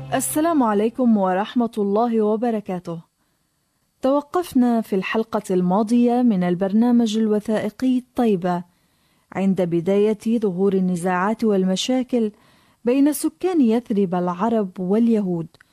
السلام عليكم ورحمة الله وبركاته. توقفنا في الحلقة الماضية من البرنامج الوثائقي طيبة عند بداية ظهور النزاعات والمشاكل بين سكان يثرب العرب واليهود،